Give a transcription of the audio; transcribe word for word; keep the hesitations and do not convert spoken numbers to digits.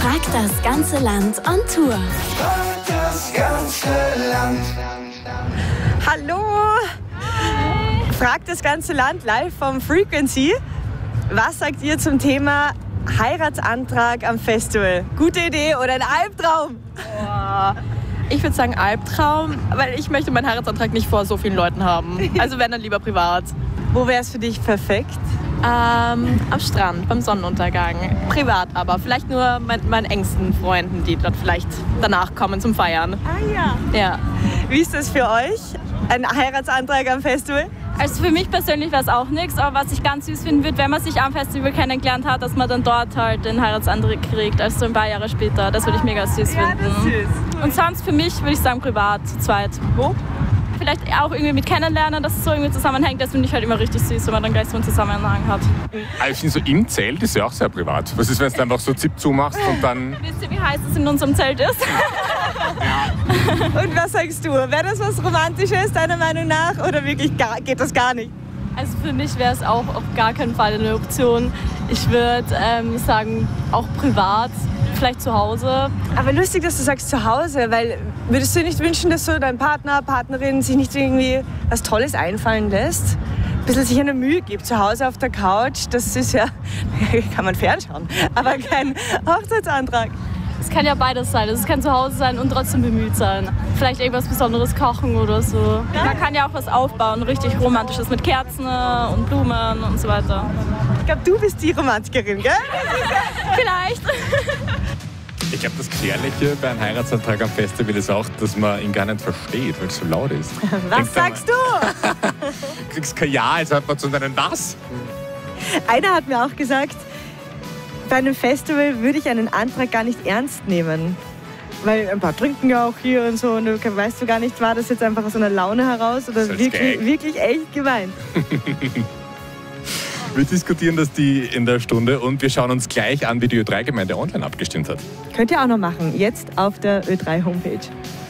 Fragt das ganze Land on Tour. Fragt das ganze Land. Hallo! Fragt das ganze Land live vom Frequency. Was sagt ihr zum Thema Heiratsantrag am Festival? Gute Idee oder ein Albtraum? Oh. Ich würde sagen Albtraum, weil ich möchte meinen Heiratsantrag nicht vor so vielen Leuten haben. Also wenn dann lieber privat. Wo wäre es für dich perfekt? Ähm, am Strand, beim Sonnenuntergang. Privat aber, vielleicht nur mein, meinen engsten Freunden, die dort vielleicht danach kommen zum Feiern. Ah ja. Ja. Wie ist das für euch? Ein Heiratsantrag am Festival? Also für mich persönlich wäre es auch nichts, aber was ich ganz süß finden würde, wenn man sich am Festival kennengelernt hat, dass man dann dort halt den Heiratsantrag kriegt, also so ein paar Jahre später. Das würde ich mega süß Ja, finden. das ist süß. Und sonst für mich würde ich sagen privat, zu zweit. Wo? Vielleicht auch irgendwie mit kennenlernen, dass es so irgendwie zusammenhängt. Das finde ich halt immer richtig süß, wenn man dann gleich so einen Zusammenhang hat. Ich finde so im Zelt ist ja auch sehr privat. Was ist, wenn du einfach so Zip zumachst und dann... Wisst ihr, wie heiß es in unserem Zelt ist? Und was sagst du? Wäre das was Romantisches deiner Meinung nach oder wirklich gar, geht das gar nicht? Also für mich wäre es auch auf gar keinen Fall eine Option. Ich würde ähm, sagen, auch privat, vielleicht zu Hause. Aber lustig, dass du sagst zu Hause, weil würdest du nicht wünschen, dass so dein Partner, Partnerin sich nicht irgendwie was Tolles einfallen lässt? Ein bisschen sich eine Mühe gibt, zu Hause auf der Couch, das ist ja, kann man fernschauen, aber kein Hochzeitsantrag. Es kann ja beides sein. Es kann zu Hause sein und trotzdem bemüht sein. Vielleicht irgendwas Besonderes kochen oder so. Man kann ja auch was aufbauen, richtig Romantisches mit Kerzen und Blumen und so weiter. Ich glaube, du bist die Romantikerin, gell? Vielleicht. Ich glaube, das Gefährliche bei einem Heiratsantrag am Festival ist auch, dass man ihn gar nicht versteht, weil es so laut ist. Was Denk sagst du? Du kriegst kein Ja, als hat man zu deinen Was. Einer hat mir auch gesagt, bei einem Festival würde ich einen Antrag gar nicht ernst nehmen. Weil ein paar trinken ja auch hier und so und du weißt du gar nicht, war das jetzt einfach aus einer Laune heraus oder wirklich, wirklich echt gemeint. Wir diskutieren das die in der Stunde und wir schauen uns gleich an, wie die Ö drei Gemeinde online abgestimmt hat. Könnt ihr auch noch machen, jetzt auf der Ö drei Homepage.